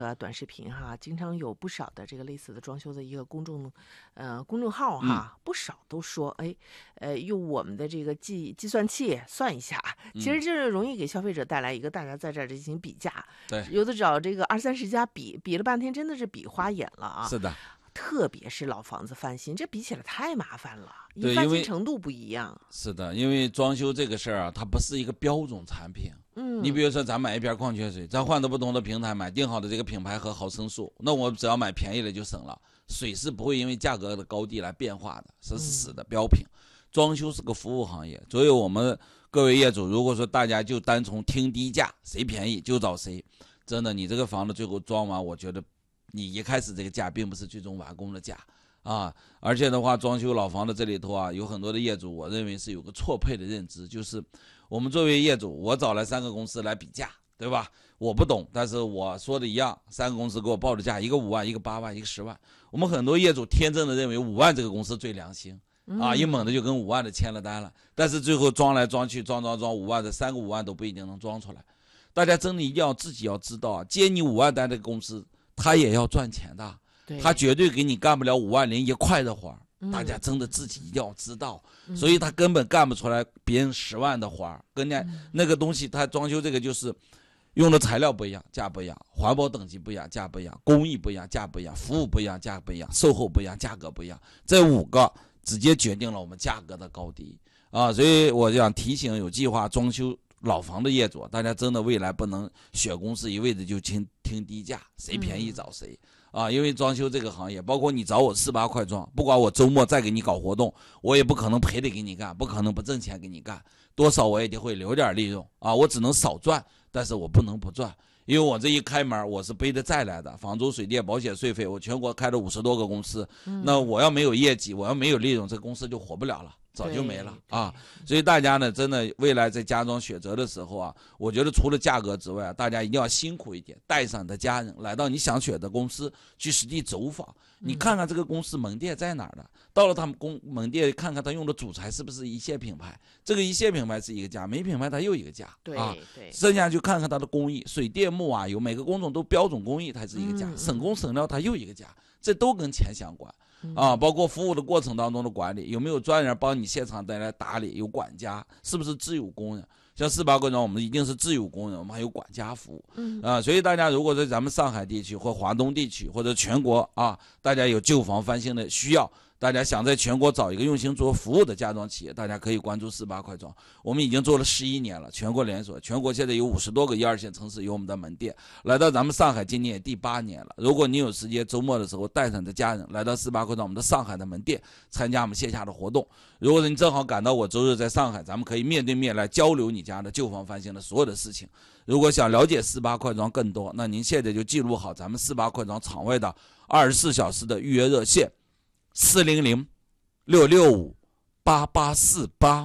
短视频哈，经常有不少的这个类似的装修的一个公众号哈，不少都说，用我们的这个计算器算一下，其实这容易给消费者带来一个大家在这儿进行比价， 对， 有的找这个20-30家比了半天，真的是比花眼了啊。 是的。 特别是老房子翻新，这比起来太麻烦了， 对， 翻新程度不一样。 是的，因为装修这个事儿啊，它不是一个标准产品。你比如说咱买一瓶矿泉水，咱换到不同的平台买定好的这个品牌和毫升数，那我只要买便宜了就省了。水是不会因为价格的高低来变化的，这是死的标品。装修是个服务行业，所以我们各位业主，如果说大家就单从听低价，谁便宜就找谁，真的，你这个房子最后装完，我觉得你一开始这个价并不是最终完工的价啊。而且的话，装修老房子这里头啊，有很多的业主，我认为是有个错配的认知，就是我们作为业主，我找来3个公司来比价，对吧？我不懂，但是我说的一样，3个公司给我报的价，一个5万，一个8万，一个10万。我们很多业主天真的认为5万这个公司最良心啊，一猛的就跟5万的签了单了，但是最后装来装去，装5万的3个5万都不一定能装出来。大家真的一定要自己要知道啊，接你5万单的公司，他也要赚钱的，他绝对给你干不了5万零1块的活，大家真的自己一定要知道，所以他根本干不出来别人10万的活，跟那个东西，他装修这个就是用的材料不一样，价不一样，环保等级不一样，价不一样，工艺不一样，价不一样，服务不一样，价不一样，售后不一样，价格不一样，这5个直接决定了我们价格的高低啊！所以我想提醒有计划装修老房的业主，大家真的未来不能选公司一味的就听低价，谁便宜找谁啊！因为装修这个行业，包括你找我48块装，不管我周末再给你搞活动，我也不可能赔的给你干，不可能不挣钱给你干，多少我也得会留点利润啊！我只能少赚，但是我不能不赚，因为我这一开门我是背着债来的，房租、水电、保险、税费，我全国开了50多个公司，那我要没有业绩，我要没有利润，这公司就活不了了。早就没了啊！所以大家呢，真的未来在家装选择的时候啊，我觉得除了价格之外，大家一定要辛苦一点，带上你的家人来到你想选的公司去实地走访，你看看这个公司门店在哪儿的，到了他们门店看看他用的主材是不是一线品牌，这个一线品牌是一个价，没品牌它又一个价啊。剩下去看看它的工艺，水电木瓦油每个工种都标准工艺，它是一个价，省工省料它又一个价，这都跟钱相关。啊，包括服务的过程当中的管理，有没有专人帮你现场带来打理，有管家，是不是自有工人？像48个人，我们一定是自有工人，我们还有管家服务。所以大家如果在咱们上海地区或华东地区或者全国啊，大家有旧房翻新的需要，大家想在全国找一个用心做服务的家装企业，大家可以关注48块装。我们已经做了11年了，全国连锁，全国现在有50多个1、2线城市有我们的门店。来到咱们上海，今年也第8年了。如果你有时间，周末的时候带上你的家人来到48块装我们的上海的门店，参加我们线下的活动。如果你正好赶到我周日在上海，咱们可以面对面来交流你家的旧房翻新的所有的事情。如果想了解48块装更多，那您现在就记录好咱们48块装场外的24小时的预约热线。400-665-8848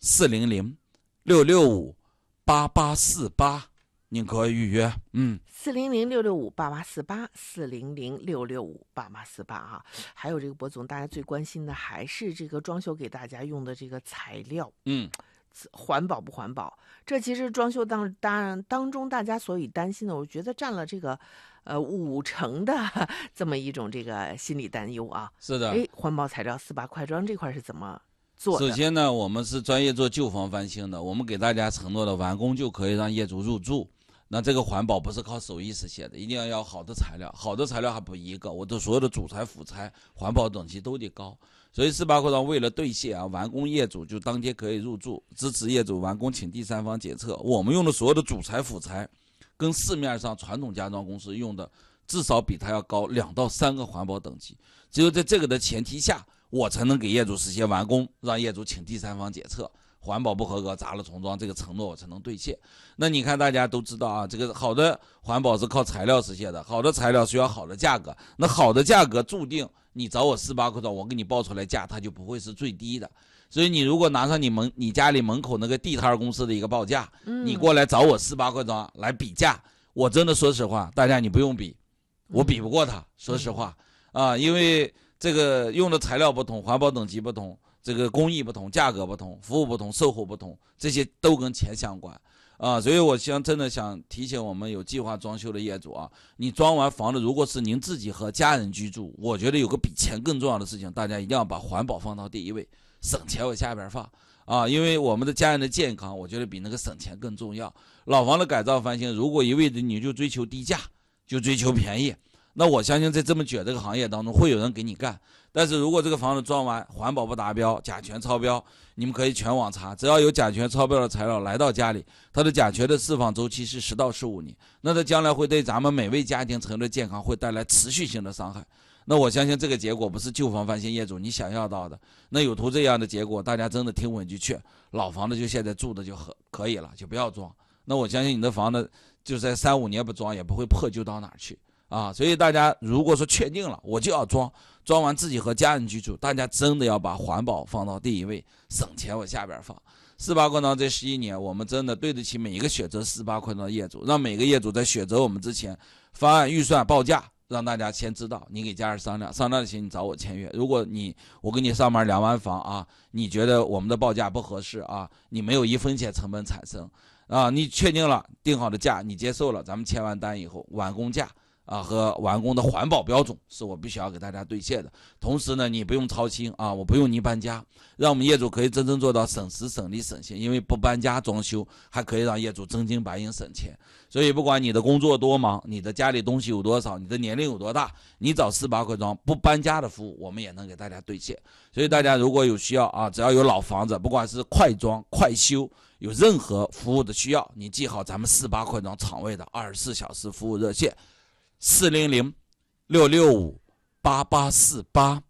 400-665-8848，您可以预约。 400-665-8848 400-665-8848啊。还有这个博总，大家最关心的还是这个装修给大家用的这个材料，环保不环保？这其实装修当中大家所以担心的，我觉得占了这个50%的这么一种这个心理担忧啊。 是的， 环保材料48块装这块是怎么做的？ 首先呢，我们是专业做旧房翻新的，我们给大家承诺的完工就可以让业主入住。那这个环保不是靠手艺实现的，一定要好的材料，好的材料还不一个，我的所有的主材辅材环保等级都得高。所以48块装为了兑现啊，完工业主就当天可以入住，支持业主完工请第三方检测。我们用的所有的主材辅材跟市面上传统家装公司用的至少比它要高2到3个环保等级。只有在这个的前提下，我才能给业主实现完工，让业主请第三方检测，环保不合格砸了重装，这个承诺我才能兑现。那你看大家都知道啊，这个好的环保是靠材料实现的，好的材料需要好的价格，那好的价格注定你找我48块装，我给你报出来价它就不会是最低的。所以你如果拿上你家里门口那个地摊公司的一个报价，你过来找我48块装来比价，我真的说实话，大家你不用比，我比不过他，说实话啊，因为这个用的材料不同，环保等级不同，这个工艺不同，价格不同，服务不同，售后不同，这些都跟钱相关所以我真的想提醒我们有计划装修的业主啊，你装完房子，如果是您自己和家人居住，我觉得有个比钱更重要的事情，大家一定要把环保放到第一位，省钱往下边放因为我们的家人的健康，我觉得比那个省钱更重要。老房的改造翻新，如果一味的你就追求低价，就追求便宜，那我相信在这么卷这个行业当中会有人给你干。但是如果这个房子装完环保不达标，甲醛超标，你们可以全网查，只要有甲醛超标的材料来到家里，它的甲醛的释放周期是10到15年，那它将来会对咱们每位家庭成员的健康会带来持续性的伤害。那我相信这个结果不是旧房翻新业主你想要到的。那有图这样的结果，大家真的听我一句劝，老房子就现在住的就可以了，就不要装。那我相信你的房子就在3-5年不装也不会破旧到哪儿去所以大家如果说确定了我就要装完自己和家人居住，大家真的要把环保放到第一位，省钱往下边放。48课堂这11年，我们真的对得起每一个选择48课堂的业主，让每个业主在选择我们之前，方案预算报价让大家先知道，你给家人商量的行你找我签约。如果我给你上门2万房你觉得我们的报价不合适你没有1分钱成本产生你确定了定好的价你接受了，咱们签完单以后完工价和完工的环保标准是我必须要给大家兑现的。同时呢，你不用操心我不用你搬家，让我们业主可以真正做到省时省力省钱，因为不搬家装修还可以让业主真金白银省钱。所以不管你的工作多忙，你的家里东西有多少，你的年龄有多大，你找48课堂不搬家的服务我们也能给大家兑现。所以大家如果有需要只要有老房子，不管是快装快修，有任何服务的需要，你记好咱们48课堂厂位的24小时服务热线400-665-8848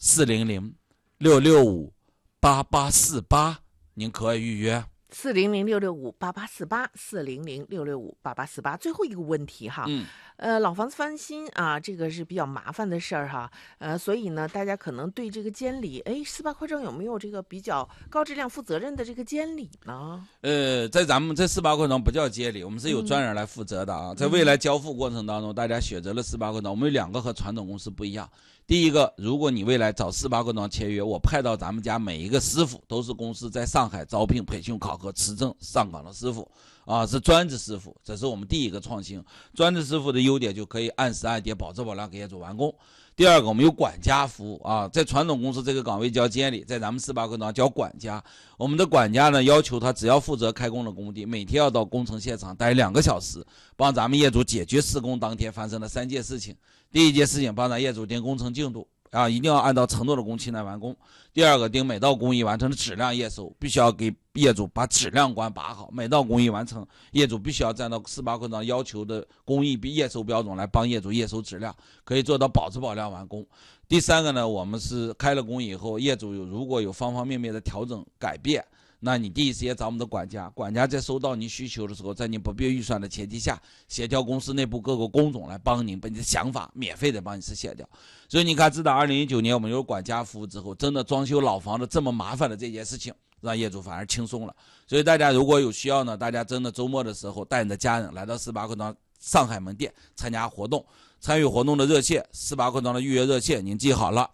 400-665-8848，您可以预约。 400-665-8848 400-665-8848。最后一个问题老房子翻新这个是比较麻烦的事儿所以呢，大家可能对这个监理，48课堂有没有这个比较高质量、负责任的这个监理呢？ 在咱们这48课堂不叫监理，我们是有专人来负责的在未来交付过程当中，大家选择了48课堂，我们有2个和传统公司不一样。第一个，如果你未来找48课堂签约，我派到咱们家每一个师傅都是公司在上海招聘、培训、考核、持证上岗的师傅是专职师傅，这是我们第一个创新。专职师傅的优点就可以按时按点、保质保量给业主完工。第二个，我们有管家服务在传统公司这个岗位叫监理，在咱们48课堂叫管家。我们的管家呢，要求他只要负责开工的工地，每天要到工程现场待2个小时，帮咱们业主解决施工当天发生的3件事情。第一件事情，帮咱业主盯工程进度一定要按照承诺的工期来完工。第二个，盯每道工艺完成的质量验收，必须要给业主把质量关把好。每道工艺完成，业主必须要按照48课堂要求的工艺验收标准来帮业主验收质量，可以做到保质保量完工。第三个呢，我们是开了工以后，业主如果有方方面面的调整改变，那你第一时间找我们的管家，管家在收到您需求的时候，在您不变预算的前提下，协调公司内部各个工种来帮您把你的想法免费的帮你实现掉。所以你看，自打2019年我们有管家服务之后，真的装修老房子这么麻烦的这件事情，让业主反而轻松了。所以大家如果有需要呢，大家真的周末的时候带你的家人来到48课堂上海门店参加活动，参与活动的热线，48课堂的预约热线您记好了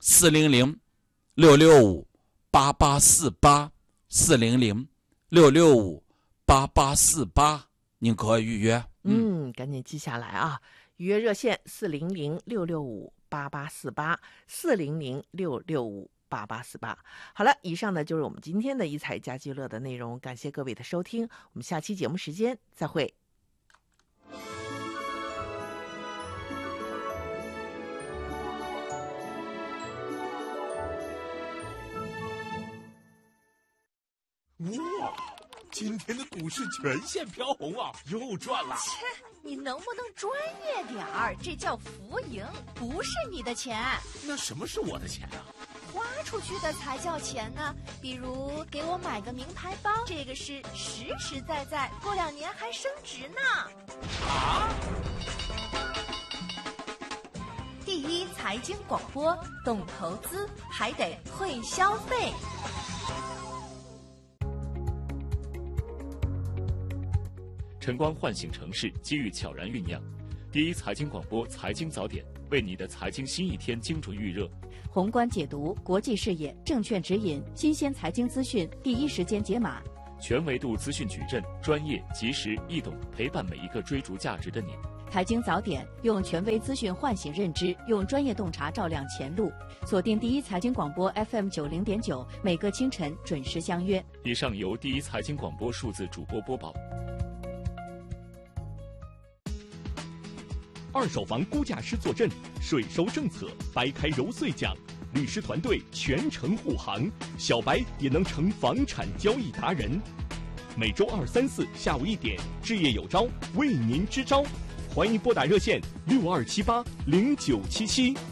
，400-665-8848 400-665-8848，您可以预约。 赶紧记下来预约热线400-665-8848 400-665-8848。好了，以上呢就是我们今天的一彩家居乐的内容，感谢各位的收听，我们下期节目时间再会。 哇，今天的股市全线飘红又赚了。 切，你能不能专业点儿？这叫浮盈，不是你的钱。 那什么是我的钱花出去的才叫钱呢。比如给我买个名牌包，这个是实实在在，过2年还升值呢。第一财经广播，懂投资还得会消费。 晨光唤醒城市，机遇悄然酝酿。第一财经广播财经早点，为你的财经新一天精准预热。 宏观解读，国际视野，证券指引，新鲜财经资讯第一时间解码。 全维度资讯矩阵，专业、及时、易懂，陪伴每一个追逐价值的你。 财经早点，用权威资讯唤醒认知，用专业洞察照亮前路。锁定第一财经广播 FM90.9，每个清晨准时相约。 以上由第一财经广播数字主播播报。 二手房估价师坐镇，税收政策掰开揉碎讲，律师团队全程护航，小白也能成房产交易达人。每周2、3、4下午1点，置业有招为您支招。欢迎拨打热线62780977。